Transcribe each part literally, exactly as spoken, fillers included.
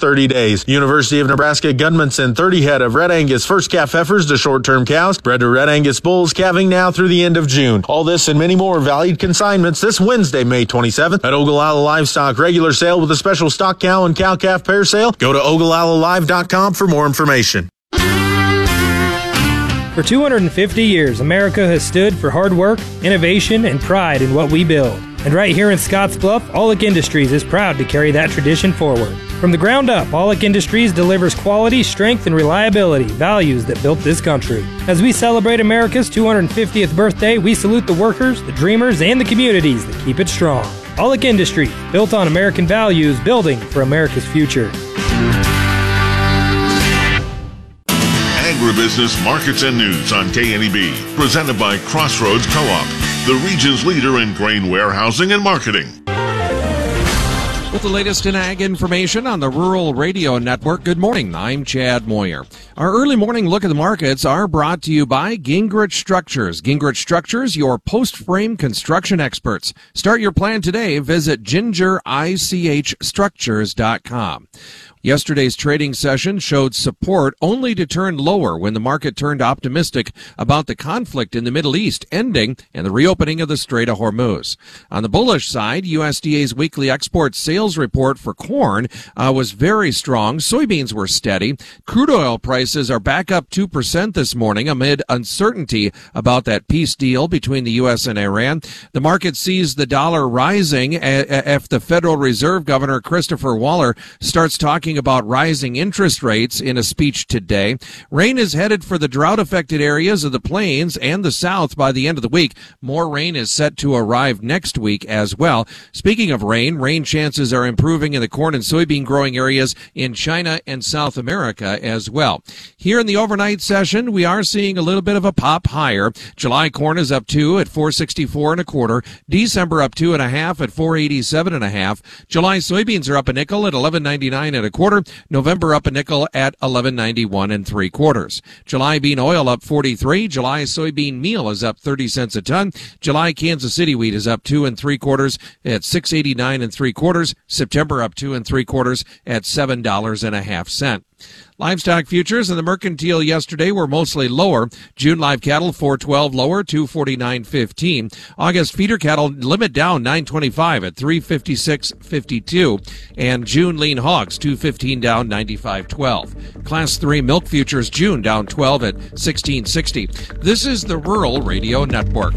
thirty days. University of Nebraska Gunmonson, thirty head of Red Angus first calf heifers to short-term cows, bred to Red Angus bulls, calving now through the end of June. All this and many more valued consignments this Wednesday, May twenty-seventh at Ogallala Livestock. Regular sale with a special stock cow and cow-calf pair sale. Go to ogallala live dot com for more information. For two hundred fifty years, America has stood for hard work, innovation, and pride in what we build. And right here in Scottsbluff, Aulick Industries is proud to carry that tradition forward. From the ground up, Aulick Industries delivers quality, strength, and reliability, values that built this country. As we celebrate America's two hundred fiftieth birthday, we salute the workers, the dreamers, and the communities that keep it strong. Aulick Industries, built on American values, building for America's future. Agribusiness Markets and News on K N E B, presented by Crossroads Co-op, the region's leader in grain warehousing and marketing. With the latest in ag information on the Rural Radio Network, good morning. I'm Chad Moyer. Our early morning look at the markets are brought to you by Gingrich Structures. Gingrich Structures, your post-frame construction experts. Start your plan today. Visit ginger ich structures dot com. Yesterday's trading session showed support only to turn lower when the market turned optimistic about the conflict in the Middle East ending and the reopening of the Strait of Hormuz. On the bullish side, U S D A's weekly export sales report for corn uh, was very strong. Soybeans were steady. Crude oil prices are back up two percent this morning amid uncertainty about that peace deal between the U S and Iran. The market sees the dollar rising if the Federal Reserve Governor Christopher Waller starts talking about rising interest rates in a speech today. Rain is headed for the drought-affected areas of the plains and the south by the end of the week. More rain is set to arrive next week as well. Speaking of rain, rain chances are improving in the corn and soybean growing areas in China and South America as well. Here in the overnight session, we are seeing a little bit of a pop higher. July corn is up two at four sixty-four and a quarter. December up two and a half at four eighty-seven and a half. July soybeans are up a nickel at eleven ninety-nine and a quarter. November up a nickel at eleven ninety-one and three quarters. July bean oil up forty-three. July soybean meal is up thirty cents a ton. July Kansas City wheat is up two and three quarters at six eighty-nine and three quarters. September up two and three quarters at seven dollars and a half cent. Livestock futures and the mercantile yesterday were mostly lower. June live cattle four twelve lower, two forty-nine fifteen. August feeder cattle limit down nine twenty-five at three fifty-six fifty-two. And June lean hogs two fifteen down ninety-five twelve. Class three milk futures June down twelve at sixteen sixty. This is the Rural Radio Network.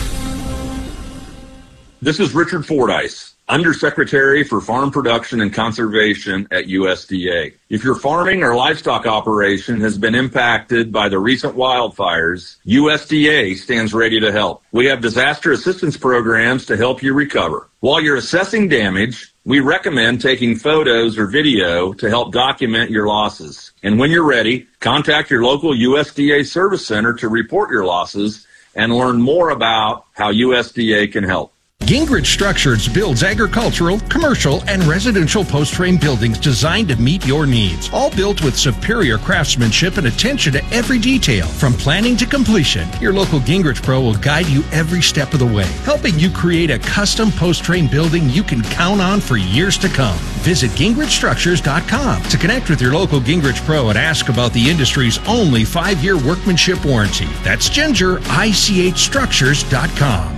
This is Richard Fordyce, Undersecretary for Farm Production and Conservation at U S D A. If your farming or livestock operation has been impacted by the recent wildfires, U S D A stands ready to help. We have disaster assistance programs to help you recover. While you're assessing damage, we recommend taking photos or video to help document your losses. And when you're ready, contact your local U S D A service center to report your losses and learn more about how U S D A can help. Gingrich Structures builds agricultural, commercial, and residential post-frame buildings designed to meet your needs. All built with superior craftsmanship and attention to every detail. From planning to completion, your local Gingrich Pro will guide you every step of the way, helping you create a custom post-frame building you can count on for years to come. Visit gingrich structures dot com to connect with your local Gingrich Pro and ask about the industry's only five-year workmanship warranty. That's ginger ich structures dot com.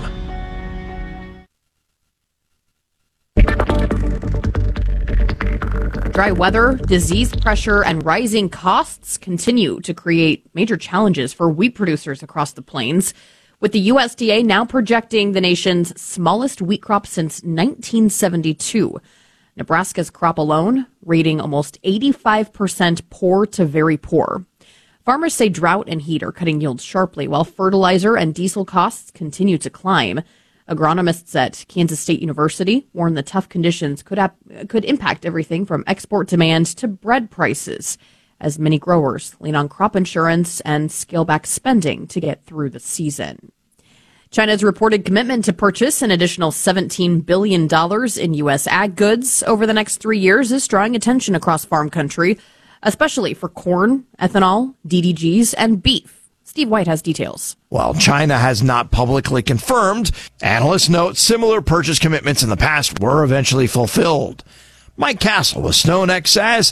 Dry weather, disease pressure, and rising costs continue to create major challenges for wheat producers across the plains, with the U S D A now projecting the nation's smallest wheat crop since nineteen seventy-two. Nebraska's crop alone rating almost eighty-five percent poor to very poor. Farmers say drought and heat are cutting yields sharply, while fertilizer and diesel costs continue to climb. Agronomists at Kansas State University warn the tough conditions could ap- could impact everything from export demand to bread prices, as many growers lean on crop insurance and scale back spending to get through the season. China's reported commitment to purchase an additional seventeen billion dollars in U S ag goods over the next three years is drawing attention across farm country, especially for corn, ethanol, D D Gs, and beef. Steve White has details. While China has not publicly confirmed, analysts note similar purchase commitments in the past were eventually fulfilled. Mike Castle with SnowNext says